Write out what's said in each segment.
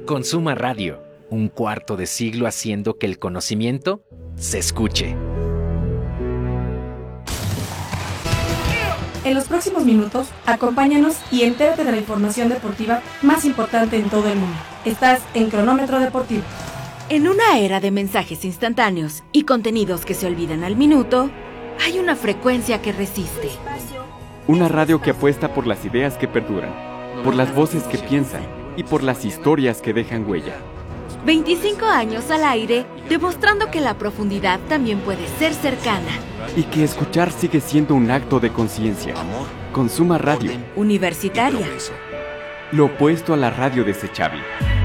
Consuma Radio, un cuarto de siglo haciendo que el conocimiento se escuche. En los próximos minutos, acompáñanos y entérate de la información deportiva más importante en todo el mundo. Estás en Cronómetro Deportivo. En una era de mensajes instantáneos y contenidos que se olvidan al minuto, hay una frecuencia que resiste. Una radio que apuesta por las ideas que perduran, por las voces que piensan y por las historias que dejan huella. 25 años al aire, demostrando que la profundidad también puede ser cercana. Y que escuchar sigue siendo un acto de conciencia. Consuma Radio. Universitaria. Lo opuesto a la radio desechable.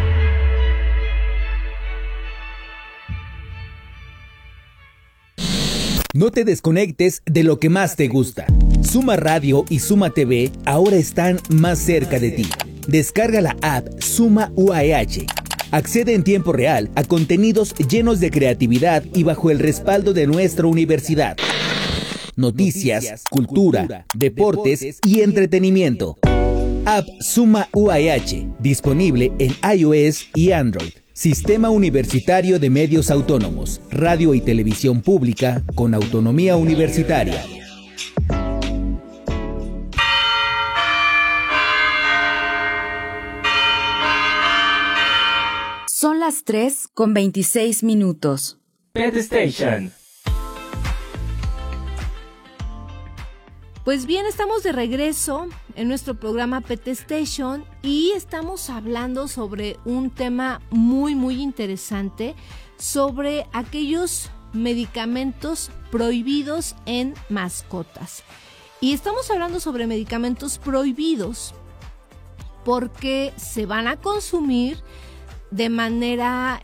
No te desconectes de lo que más te gusta. Suma Radio y Suma TV ahora están más cerca de ti. Descarga la app Suma UAEH. Accede en tiempo real a contenidos llenos de creatividad y bajo el respaldo de nuestra universidad. Noticias, cultura, deportes y entretenimiento. App Suma UAEH, disponible en iOS y Android. Sistema Universitario de Medios Autónomos, radio y televisión pública con autonomía universitaria. Son las 3:26. Pet Station. Pues bien, estamos de regreso en nuestro programa Pet Station y estamos hablando sobre un tema muy interesante, sobre aquellos medicamentos prohibidos en mascotas. Y estamos hablando sobre medicamentos prohibidos porque se van a consumir de manera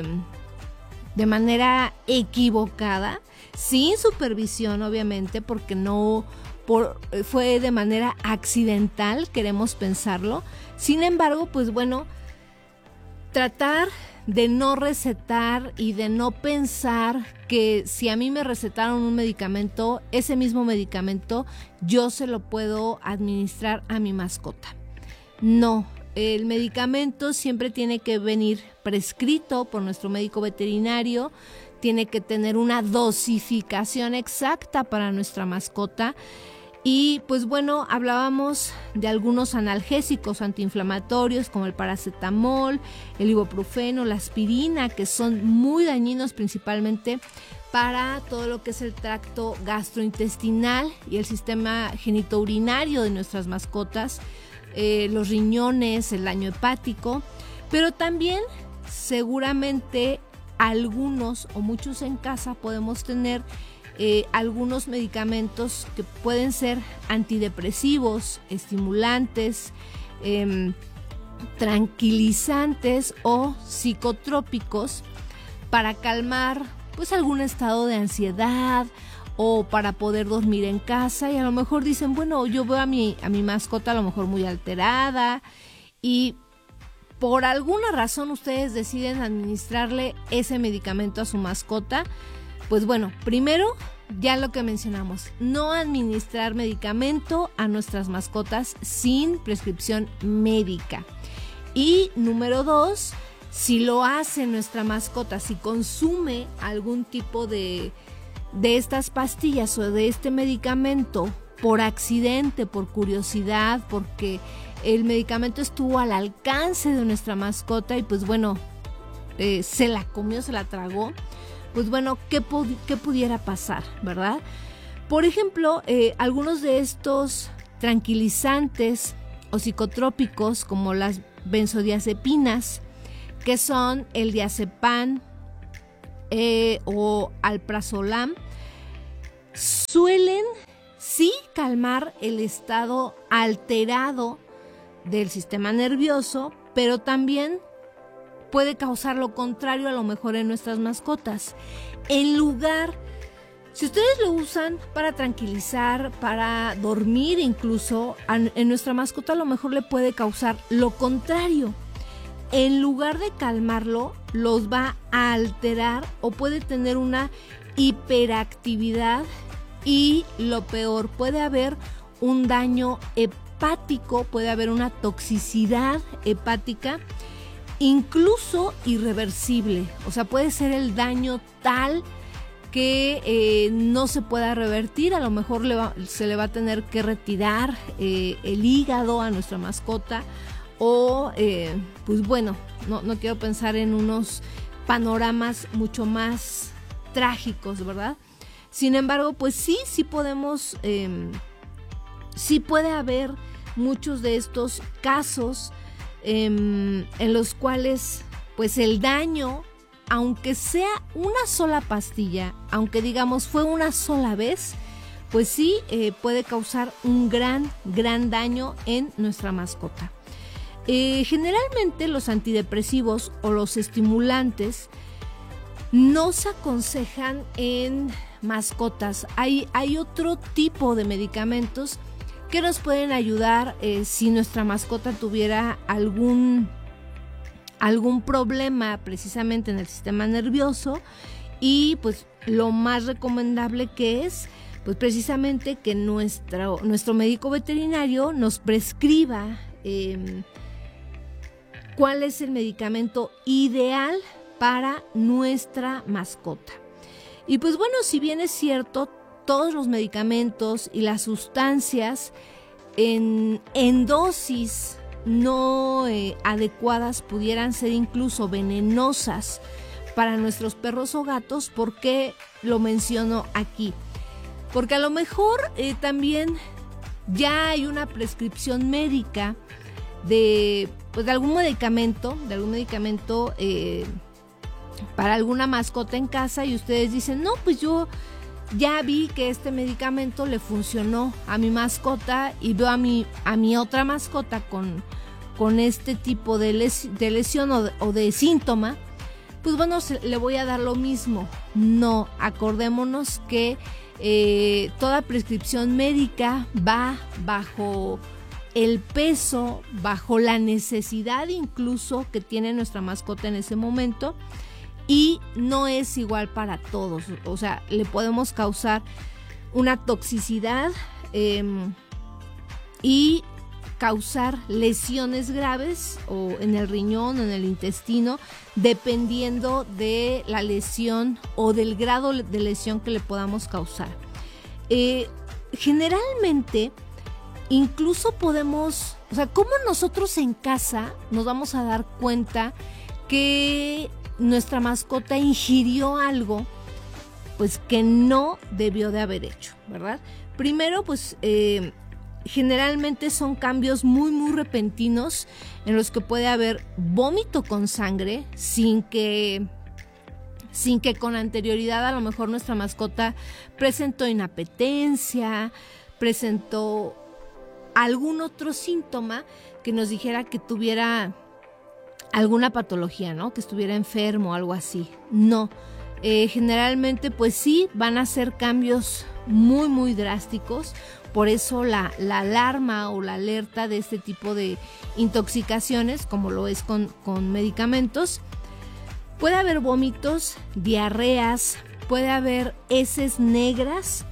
equivocada, sin supervisión obviamente, porque fue de manera accidental, queremos pensarlo. Sin embargo, pues bueno, tratar de no recetar y de no pensar que si a mí me recetaron un medicamento, ese mismo medicamento yo se lo puedo administrar a mi mascota. No, el medicamento siempre tiene que venir prescrito por nuestro médico veterinario, tiene que tener una dosificación exacta para nuestra mascota. Y pues bueno, hablábamos de algunos analgésicos antiinflamatorios como el paracetamol, el ibuprofeno, la aspirina, que son muy dañinos principalmente para todo lo que es el tracto gastrointestinal y el sistema genitourinario de nuestras mascotas, los riñones, el daño hepático, pero también seguramente algunos o muchos en casa podemos tener algunos medicamentos que pueden ser antidepresivos, estimulantes, tranquilizantes o psicotrópicos para calmar pues algún estado de ansiedad o para poder dormir en casa. Y a lo mejor dicen, bueno, yo veo a mi mascota a lo mejor muy alterada y por alguna razón ustedes deciden administrarle ese medicamento a su mascota. Pues bueno, primero, ya lo que mencionamos, no administrar medicamento a nuestras mascotas sin prescripción médica. Y número 2, si lo hace nuestra mascota, si consume algún tipo de estas pastillas o de este medicamento por accidente, por curiosidad, porque el medicamento estuvo al alcance de nuestra mascota y pues bueno, se la comió, se la tragó. Pues bueno, ¿qué pudiera pasar, verdad? Por ejemplo, algunos de estos tranquilizantes o psicotrópicos como las benzodiazepinas, que son el diazepam o alprazolam, suelen sí calmar el estado alterado del sistema nervioso, pero también puede causar lo contrario a lo mejor en nuestras mascotas. En lugar, si ustedes lo usan para tranquilizar, para dormir incluso, en nuestra mascota a lo mejor le puede causar lo contrario. En lugar de calmarlo, los va a alterar o puede tener una hiperactividad y lo peor, puede haber un daño hepático, puede haber una toxicidad hepática incluso irreversible. O sea, puede ser el daño tal que no se pueda revertir. A lo mejor se le va a tener que retirar el hígado a nuestra mascota, o pues bueno, no quiero pensar en unos panoramas mucho más trágicos, ¿verdad? Sin embargo, pues sí podemos, sí puede haber muchos de estos casos en los cuales pues el daño, aunque sea una sola pastilla, aunque digamos fue una sola vez, pues sí puede causar un gran daño en nuestra mascota. Generalmente los antidepresivos o los estimulantes no se aconsejan en mascotas. Hay otro tipo de medicamentos que nos pueden ayudar si nuestra mascota tuviera algún problema precisamente en el sistema nervioso, y pues lo más recomendable que es pues precisamente que nuestro médico veterinario nos prescriba cuál es el medicamento ideal para nuestra mascota. Y pues bueno, si bien es cierto, todos los medicamentos y las sustancias en dosis no adecuadas pudieran ser incluso venenosas para nuestros perros o gatos. ¿Por qué lo menciono aquí? Porque a lo mejor también ya hay una prescripción médica de algún medicamento, para alguna mascota en casa, y ustedes dicen, no, pues yo ya vi que este medicamento le funcionó a mi mascota y veo a mi otra mascota con este tipo de lesión o de síntoma, pues bueno, le voy a dar lo mismo. No, acordémonos que toda prescripción médica va bajo el peso, bajo la necesidad incluso que tiene nuestra mascota en ese momento, y no es igual para todos. O sea, le podemos causar una toxicidad y causar lesiones graves o en el riñón o en el intestino, dependiendo de la lesión o del grado de lesión que le podamos causar. Generalmente, incluso podemos, o sea, ¿cómo nosotros en casa nos vamos a dar cuenta que nuestra mascota ingirió algo pues que no debió de haber hecho, ¿verdad? Primero, pues generalmente son cambios muy repentinos en los que puede haber vómito con sangre sin que con anterioridad a lo mejor nuestra mascota presentó inapetencia, presentó algún otro síntoma que nos dijera que tuviera alguna patología, ¿no? Que estuviera enfermo o algo así. No, generalmente pues sí van a ser cambios muy drásticos. Por eso la alarma o la alerta de este tipo de intoxicaciones, como lo es con medicamentos. Puede haber vómitos, diarreas, puede haber heces negras.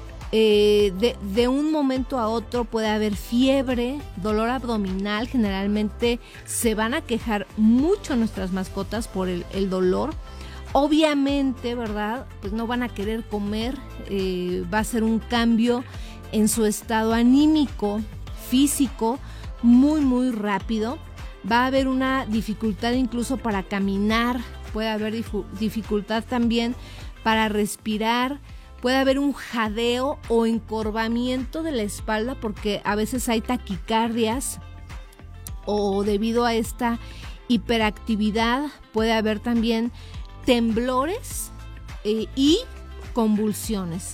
De un momento a otro puede haber fiebre, dolor abdominal. Generalmente se van a quejar mucho nuestras mascotas por el dolor. Obviamente, ¿verdad? Pues no van a querer comer. Va a ser un cambio en su estado anímico, físico, muy rápido. Va a haber una dificultad incluso para caminar. Puede haber dificultad también para respirar. Puede haber un jadeo o encorvamiento de la espalda, porque a veces hay taquicardias, o debido a esta hiperactividad puede haber también temblores y convulsiones.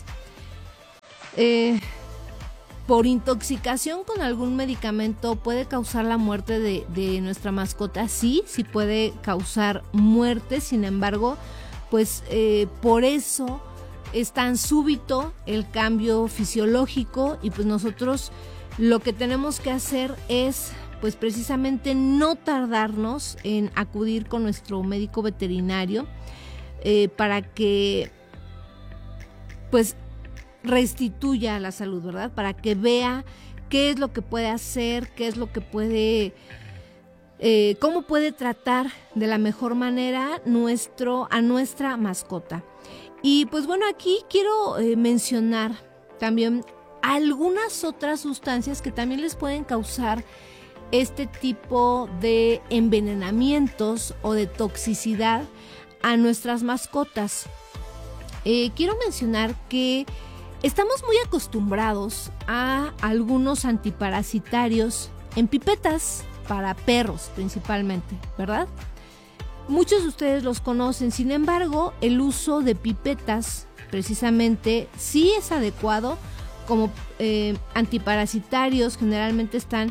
Por intoxicación con algún medicamento puede causar la muerte de nuestra mascota. Sí puede causar muerte. Sin embargo, pues por eso es tan súbito el cambio fisiológico, y pues nosotros lo que tenemos que hacer es pues precisamente no tardarnos en acudir con nuestro médico veterinario para que pues restituya la salud, ¿verdad? Para que vea qué es lo que puede hacer, qué es lo que puede cómo puede tratar de la mejor manera a nuestra mascota. Y pues bueno, aquí quiero mencionar también algunas otras sustancias que también les pueden causar este tipo de envenenamientos o de toxicidad a nuestras mascotas. Quiero mencionar que estamos muy acostumbrados a algunos antiparasitarios en pipetas para perros principalmente, ¿verdad? Muchos de ustedes los conocen, sin embargo, el uso de pipetas precisamente sí es adecuado como antiparasitarios. Generalmente están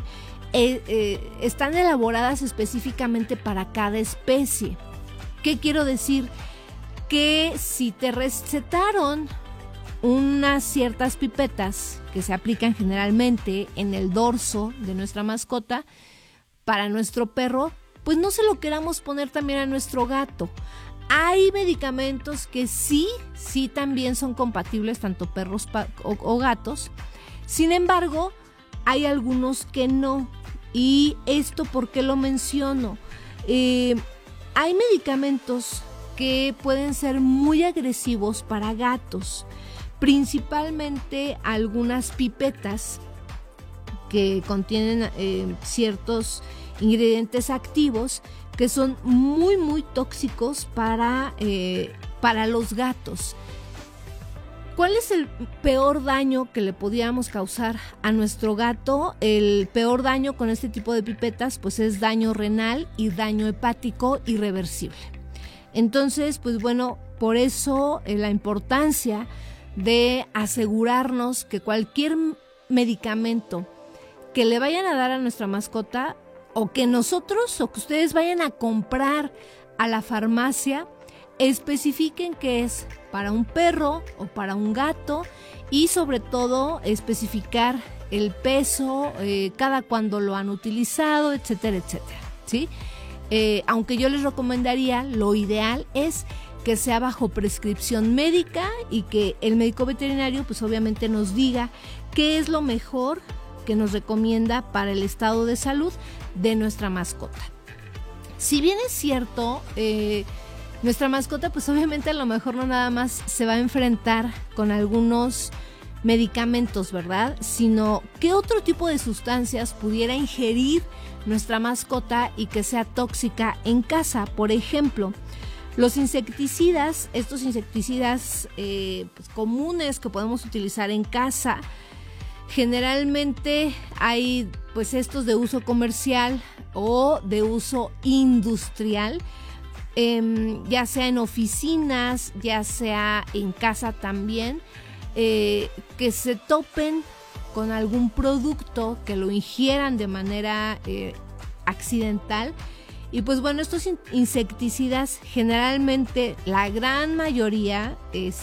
elaboradas específicamente para cada especie. ¿Qué quiero decir? Que si te recetaron unas ciertas pipetas que se aplican generalmente en el dorso de nuestra mascota para nuestro perro, pues no se lo queramos poner también a nuestro gato. Hay medicamentos que sí también son compatibles tanto perros o gatos. Sin embargo, hay algunos que no. ¿Y esto por qué lo menciono? Hay medicamentos que pueden ser muy agresivos para gatos, principalmente algunas pipetas que contienen ciertos ingredientes activos que son muy tóxicos para los gatos. ¿Cuál es el peor daño que le podríamos causar a nuestro gato? El peor daño con este tipo de pipetas pues es daño renal y daño hepático irreversible. Entonces, pues bueno, por eso la importancia de asegurarnos que cualquier medicamento que le vayan a dar a nuestra mascota o que nosotros o que ustedes vayan a comprar a la farmacia especifiquen que es para un perro o para un gato y sobre todo especificar el peso, cada cuándo lo han utilizado, etcétera, etcétera, ¿sí? Aunque yo les recomendaría, lo ideal es que sea bajo prescripción médica y que el médico veterinario pues obviamente nos diga qué es lo mejor que nos recomienda para el estado de salud de nuestra mascota. Si bien es cierto, nuestra mascota pues obviamente a lo mejor no nada más se va a enfrentar con algunos medicamentos, ¿verdad? Sino qué otro tipo de sustancias pudiera ingerir nuestra mascota y que sea tóxica en casa. Por ejemplo, los insecticidas, estos insecticidas pues comunes que podemos utilizar en casa. Generalmente hay pues estos de uso comercial o de uso industrial, ya sea en oficinas, ya sea en casa también, que se topen con algún producto, que lo ingieran de manera accidental. Y pues bueno, estos insecticidas generalmente, la gran mayoría,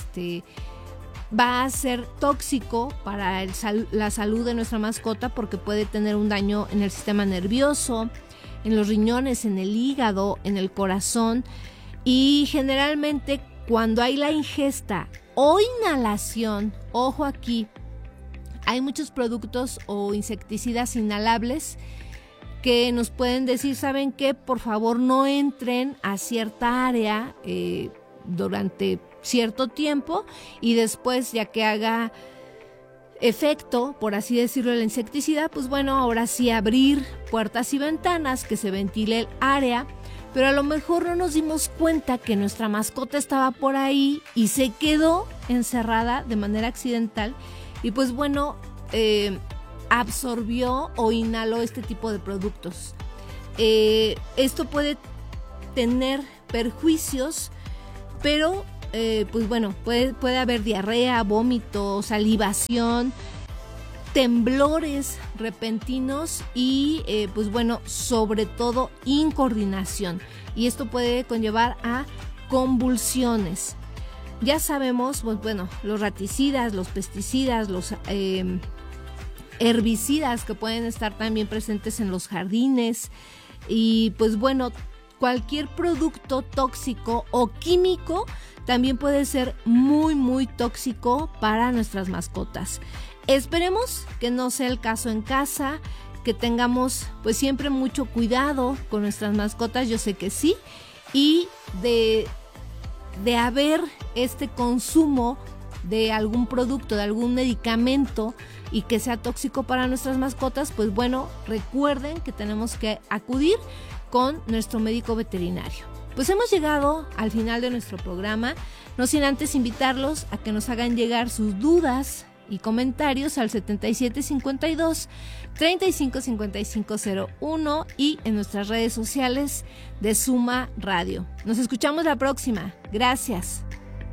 va a ser tóxico para la salud de nuestra mascota porque puede tener un daño en el sistema nervioso, en los riñones, en el hígado, en el corazón. Y generalmente cuando hay la ingesta o inhalación, ojo aquí, hay muchos productos o insecticidas inhalables que nos pueden decir, ¿saben qué? Por favor no entren a cierta área durante cierto tiempo y después, ya que haga efecto, por así decirlo, el insecticida, pues bueno, ahora sí abrir puertas y ventanas, que se ventile el área, pero a lo mejor no nos dimos cuenta que nuestra mascota estaba por ahí y se quedó encerrada de manera accidental y pues bueno, absorbió o inhaló este tipo de productos. Esto puede tener perjuicios, pero pues bueno, puede haber diarrea, vómito, salivación, temblores repentinos y pues bueno, sobre todo incoordinación. Y esto puede conllevar a convulsiones. Ya sabemos, pues bueno, los raticidas, los pesticidas, los herbicidas que pueden estar también presentes en los jardines y pues bueno, cualquier producto tóxico o químico también puede ser muy tóxico para nuestras mascotas. Esperemos que no sea el caso en casa, que tengamos pues siempre mucho cuidado con nuestras mascotas, yo sé que sí, y de haber este consumo de algún producto, de algún medicamento y que sea tóxico para nuestras mascotas, pues bueno, recuerden que tenemos que acudir con nuestro médico veterinario. Pues hemos llegado al final de nuestro programa, no sin antes invitarlos a que nos hagan llegar sus dudas y comentarios al 7752-355501 y en nuestras redes sociales de Suma Radio. Nos escuchamos la próxima. Gracias.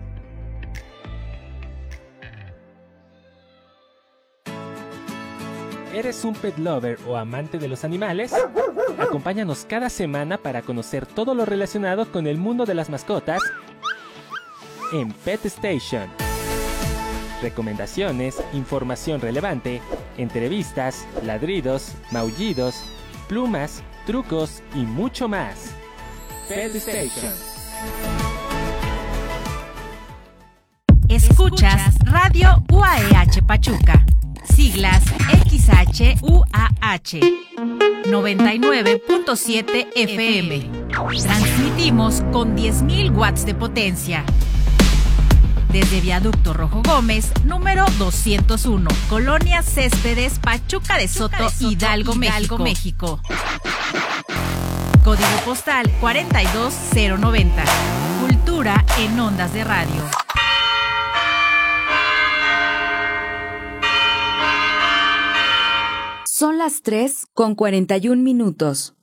¿Eres un pet lover o amante de los animales? Acompáñanos cada semana para conocer todo lo relacionado con el mundo de las mascotas en Pet Station. Recomendaciones, información relevante, entrevistas, ladridos, maullidos, plumas, trucos y mucho más. Pet Station. Escuchas Radio UAEH Pachuca. Siglas XHUAH 99.7 FM. Transmitimos con 10.000 watts de potencia. Desde Viaducto Rojo Gómez, número 201, Colonia Céspedes, Pachuca de Soto, Hidalgo, México. Código postal 42090. Cultura en ondas de radio. Son las 3:41 minutos.